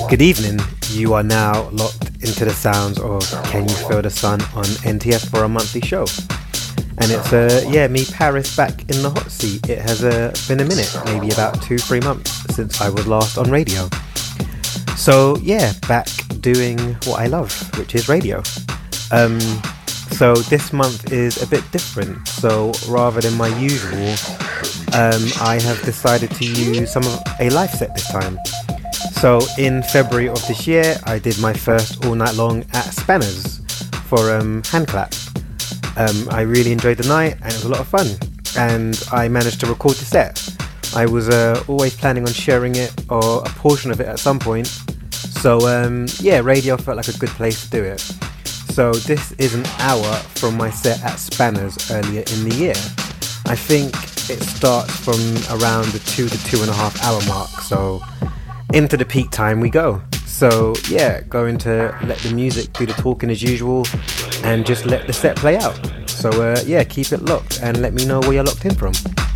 Good evening. You are now locked into the sounds of Can You Feel the Sun on NTF for a monthly show. And it's me, Paris, back in the hot seat. It has been a minute, maybe about 2-3 months since I was last on radio. So yeah, back doing what I love, which is radio. So this month is a bit different. So rather than my usual, I have decided to use some of a live set this time. So in February of this year, I did my first all night long at Spanners for Handclap. I really enjoyed the night and it was a lot of fun. And I managed to record the set. I was always planning on sharing it or a portion of it at some point. So radio felt like a good place to do it. So this is an hour from my set at Spanners earlier in the year. I think it starts from around the 2 to 2.5 hour mark. So into the peak time we go. So yeah, going to let the music do the talking as usual and just let the set play out. So keep it locked and let me know where you're locked in from.